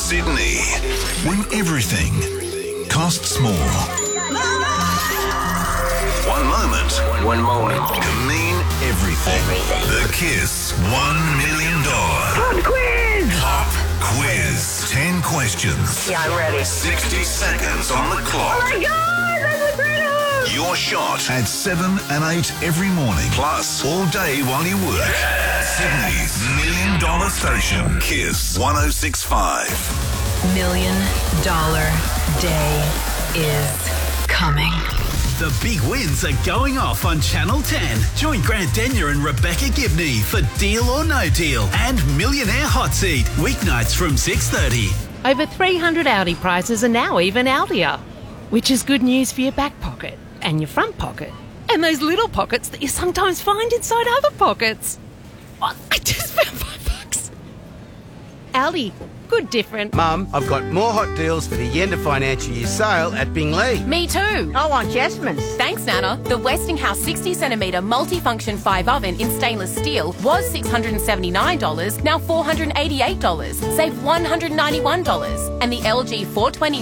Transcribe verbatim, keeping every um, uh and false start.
Sydney. When everything costs more. One moment. One moment. Can mean everything. Everything. The Kiss one million dollars Pop quiz! Pop Quiz. Ten questions. Yeah, I'm ready. sixty seconds on the clock. Oh my God, that's incredible! Your shot at seven and eight every morning. Plus, all day while you work. Sydney's million dollar station. Kiss one oh six point five. Million dollar day is coming. The big wins are going off on Channel ten. Join Grant Denyer and Rebecca Gibney for Deal or No Deal and Millionaire Hot Seat, weeknights from six thirty. Over three hundred Audi prices are now even Audier, which is good news for your back pocket and your front pocket and those little pockets that you sometimes find inside other pockets. Oh, I just found five bucks. Audi, good different. Mum, I've got more hot deals for the end of financial year sale at Bingley. Me too. I want Jasmine's. Thanks, Nana. The Westinghouse sixty centimetre multifunction five oven in stainless steel was six hundred seventy-nine dollars, now four hundred eighty-eight dollars. Save one hundred ninety-one dollars. And the L G four twenty